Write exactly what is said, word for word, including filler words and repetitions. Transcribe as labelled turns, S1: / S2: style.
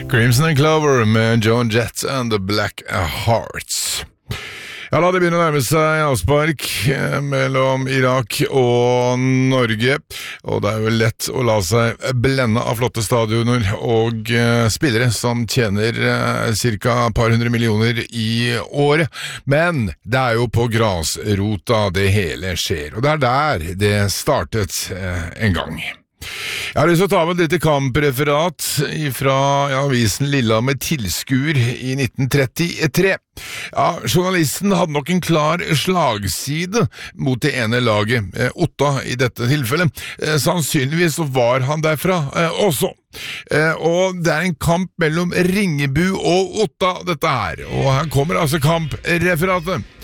S1: Crimson and Clover med Joan Jett and the Black Hearts. Ja, da det begynner å nærme seg avspark mellom Irak og Norge, og det er jo lett å la seg blende av flotte stadioner og uh, spillere som tjener uh, cirka et par hundre millioner i året, men det er jo på grasrota det hele skjer, og det er der det startet uh, en gang. Jeg har lyst til å ta med et lite kampreferat fra ja, avisen Lillehammer Tilskuer i nitten trettitre. Ja, journalisten hadde nok en klar slagside mot det ene laget, eh, Otta i dette tilfellet. Eh, sannsynligvis så var han derfra eh, også. Eh, og det er en kamp mellom Ringebu og Otta dette her, og her kommer altså kampreferatet.